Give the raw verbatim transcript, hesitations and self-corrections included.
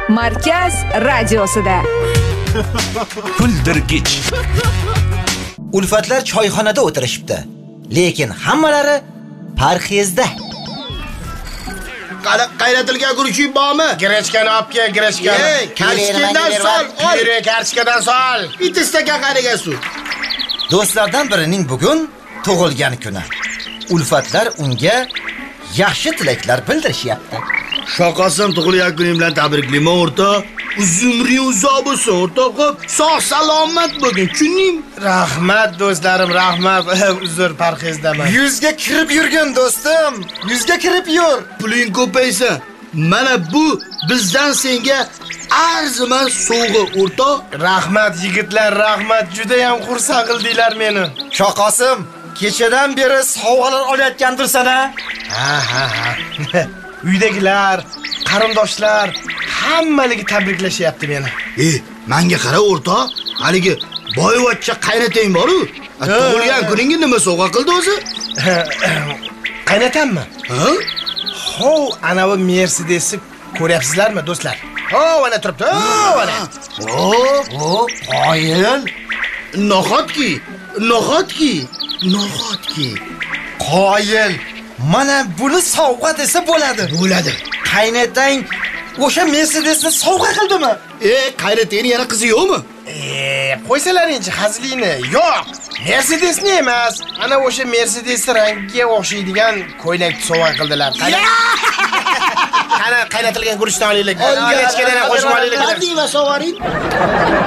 Markaz radiosida. Kuldirgich. Ulfatlar choyxonada o'tirishibdi, lekin hammalari parhezda. Qaynatilgan guruch bormi? Grechkani olib kel, grechkani. Ey, karchkadan sol, ol. Yure, karchkadan sol. Bitta stakan qaynagan suv. Do'stlardan birining bugun tug'ilgan kuni. Ulfatlar unga yaxshi tilaklar bildirishyapti. Shoqasim tug'ilgan kuning bilan tabriklayman o'rta. Uzumring uzoq bo'lsin o'rtoq. Sog' salomat bo'lgin. Kuning. Rahmat do'stlarim, rahmat. Uzr, parhezdaman. Yuzga kirib yurgin do'stim. Yuzga kirib yur. Puling ko'paysa, mana bu bizdan senga arzimas sovg'a o'rtoq. Rahmat yigitlar, rahmat. Juda ham xursand qildinglar meni. Shoqosim, kechadan beri sovg'alar olayotgandirsan-a? Ha, ha, ha. Uydagilar, qarindoshlar hammaligi tabriklashyapti meni. Ey, menga qara o'rtoq. Haligi boyvachcha qaynatang bor-ku. Tug'ilgan kuningga nima sovg'a qildi o'zi? Qaynatammi? Ha? Ho, ana bu Mercedesni ko'ryapsizlarmi, do'stlar? Ho, ana turibdi. Ho, ana. O, o, qoyil. Nahotki, nahotki, nahotki. Qoyil. Mana buni sovg'a desa bo'ladi. Bo'ladi. Qaynatang o'sha Mercedesni sovg'a qildimi? E, qaynatang yana qizi yo'qmi? E, qo'ysalaring-chi hazilingni. Yo'q, Mercedesni emas, ana o'sha Mercedes rangiga o'xshaydigan ko'ylakni sovg'a qildilar. Qana qaynatilgan guruchdan olaylik. Olechkadan qo'shib olaylik. Qanday va sovaring?